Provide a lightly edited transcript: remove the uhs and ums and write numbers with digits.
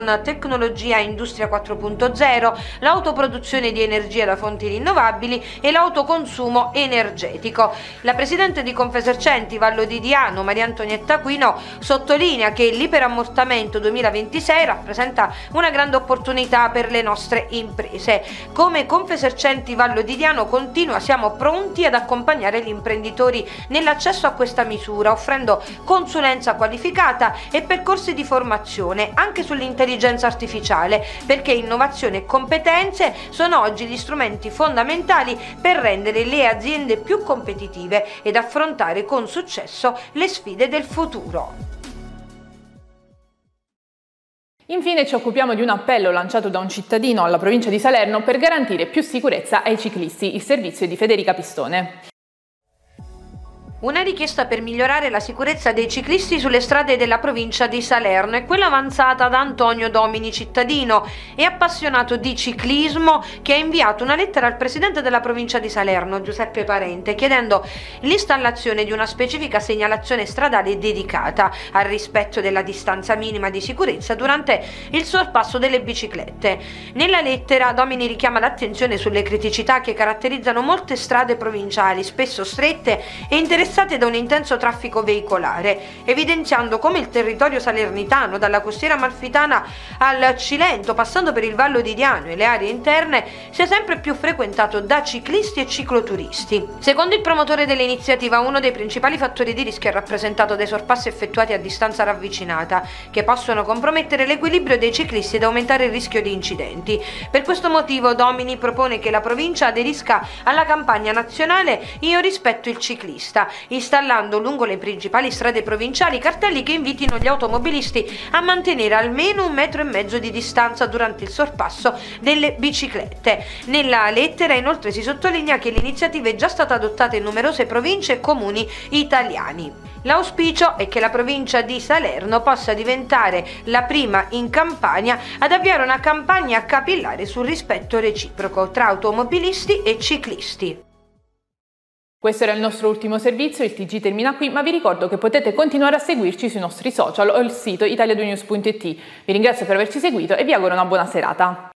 tecnologia e industria 4.0, l'autoproduzione di energia da fonti rinnovabili e l'autoconsumo energetico. La presidente di Confesercenti Vallo di Diano, Maria Antonietta Aquino, sottolinea che l'iperammortamento 2026 rappresenta una grande opportunità per le nostre imprese. Come Confesercenti Vallo di Diano continua, siamo pronti ad accompagnare gli imprenditori nell'accesso a questa misura, offrendo consulenza qualificata e percorsi di formazione anche sull'intelligenza artificiale, perché innovazione e competenze sono oggi gli strumenti fondamentali per rendere le aziende più competitive ed affrontare con successo le sfide del futuro. Infine ci occupiamo di un appello lanciato da un cittadino alla provincia di Salerno per garantire più sicurezza ai ciclisti, il servizio di Federica Pistone. Una richiesta per migliorare la sicurezza dei ciclisti sulle strade della provincia di Salerno è quella avanzata da Antonio Domini, cittadino e appassionato di ciclismo, che ha inviato una lettera al presidente della provincia di Salerno, Giuseppe Parente, chiedendo l'installazione di una specifica segnalazione stradale dedicata al rispetto della distanza minima di sicurezza durante il sorpasso delle biciclette. Nella lettera Domini richiama l'attenzione sulle criticità che caratterizzano molte strade provinciali, spesso strette e interessate da un intenso traffico veicolare, evidenziando come il territorio salernitano, dalla costiera amalfitana al Cilento, passando per il Vallo di Diano e le aree interne, sia sempre più frequentato da ciclisti e cicloturisti. Secondo il promotore dell'iniziativa, uno dei principali fattori di rischio è rappresentato dai sorpassi effettuati a distanza ravvicinata, che possono compromettere l'equilibrio dei ciclisti ed aumentare il rischio di incidenti. Per questo motivo Domini propone che la provincia aderisca alla campagna nazionale Io rispetto il ciclista, installando lungo le principali strade provinciali cartelli che invitino gli automobilisti a mantenere almeno 1,5 metri di distanza durante il sorpasso delle biciclette. Nella lettera inoltre si sottolinea che l'iniziativa è già stata adottata in numerose province e comuni italiani. L'auspicio è che la provincia di Salerno possa diventare la prima in Campania ad avviare una campagna capillare sul rispetto reciproco tra automobilisti e ciclisti. Questo era il nostro ultimo servizio, il TG termina qui, ma vi ricordo che potete continuare a seguirci sui nostri social o il sito italia2news.it. Vi ringrazio per averci seguito e vi auguro una buona serata.